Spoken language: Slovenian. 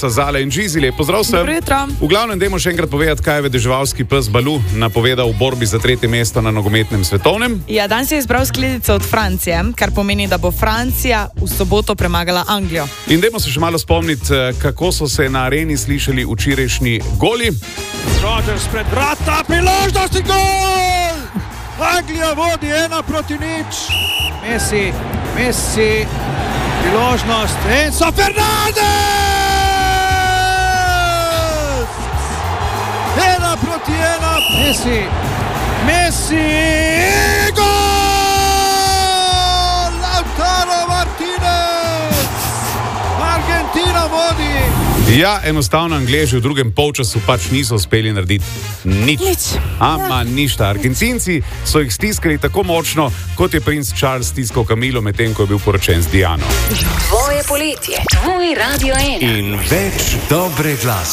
Alisa, Zala in Džizi, lep pozdrav vsem. Dobro jutro. V glavnem, dajmo še enkrat povedati, kaj je vedeževalski pes Balu napovedal v borbi za 3. mesto na nogometnem svetovnem. Ja, danes je izbral skledico od Francije, kar pomeni, da bo Francija v soboto premagala Anglijo. In dajmo se še malo spomniti, kako so se na areni slišali včerajšnji goli. Rodgers pred vrata, priložnost in gol! Anglija vodi 1-0. Messi, priložnost, Enzo Fernandez! 1-1, Messi, gol! Lautaro Martinez! Argentina vodi! Ja, enostavno Angleži v drugem polčasu pač niso uspeli narediti nič. Ništa. Argentinci so jih stiskali tako močno, kot je princ Charles stiskal Camilo, medtem ko je bil poročen z Diano. Tvoje poletje, tvoj Radio 1. In več dobre glasbe.